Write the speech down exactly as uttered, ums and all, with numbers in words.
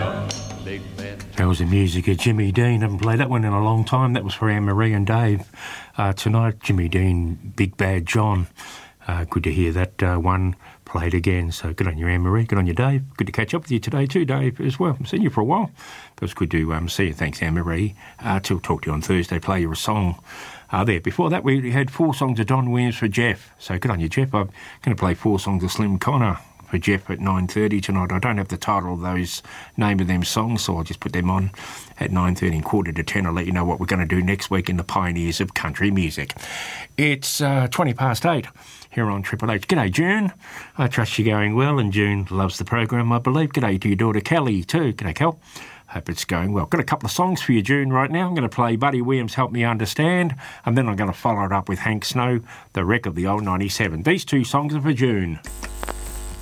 That was the music of Jimmy Dean. Haven't played that one in a long time. That was for Anne-Marie and Dave. Uh, tonight, Jimmy Dean, Big Bad John. Uh, good to hear that uh, one played again. So good on you, Anne-Marie. Good on you, Dave. Good to catch up with you today too, Dave, as well. I've seen you for a while. It was good to um, see you. Thanks, Anne-Marie. Uh, till talk to you on Thursday, play you a song uh, there. Before that, we had four songs of Don Williams for Jeff. So good on you, Jeff. I'm going to play four songs of Slim Connor for Jeff at nine thirty tonight. I don't have the title of those, name of them songs, so I'll just put them on at nine thirty and quarter to ten. I'll let you know what we're going to do next week in the Pioneers of Country Music. It's uh, twenty past eight here on Triple H. G'day, June. I trust you're going well, and June loves the program, I believe. G'day to your daughter, Kelly, too. G'day, Kel. Hope it's going well. Got a couple of songs for you, June, right now. I'm going to play Buddy Williams, Help Me Understand, and then I'm going to follow it up with Hank Snow, The Wreck of the Old ninety-seven. These two songs are for June.